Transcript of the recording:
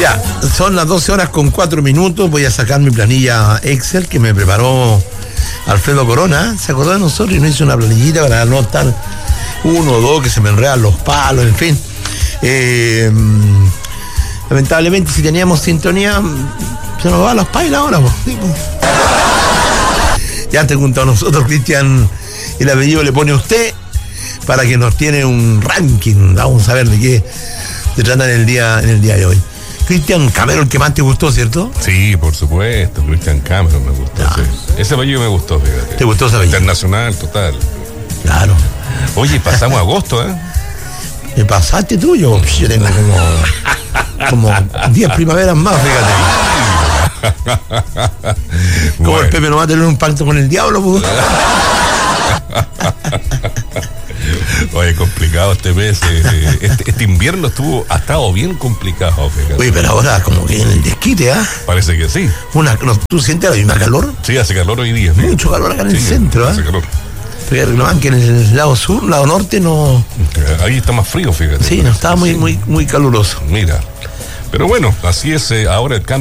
Ya, son las 12:04. Voy a sacar mi planilla Excel que me preparó Alfredo Corona. ¿Se acordó de nosotros? Y nos hizo una planillita para no estar uno o dos que se me enredan los palos, en fin. Lamentablemente, si teníamos sintonía, se nos va las pailas ahora, pues. Ya te junto a nosotros, Cristian, el apellido le pone a usted para que nos tiene un ranking. Vamos a ver de qué se trata en el día de hoy. Cristian Cameron, que más te gustó, ¿cierto? Sí, por supuesto, Cristian Cameron me gustó. Sí. Ese apellido me gustó, fíjate. ¿Te gustó ese apellido? Internacional, total. Claro. Oye, pasamos agosto, ¿eh? ¿Me pasaste tú? Yo tengo como 10 primaveras más, fíjate. Como Bueno. el Pepe no va a tener un pacto con el diablo, pues. Oye, complicado este mes. Este invierno ha estado bien complicado, fíjate. Oye, pero ahora como que en el desquite, ¿ah? Parece que sí. ¿Tú sientes la misma calor? Sí, hace calor hoy día. Fíjate. Mucho calor acá en el Sí, centro, hace ¿ah? calor. Porque reclamaban que en el lado sur, lado norte, no. Ahí está más frío, fíjate. Sí, no estaba muy caluroso. Mira. Pero bueno, así es ahora el cambio.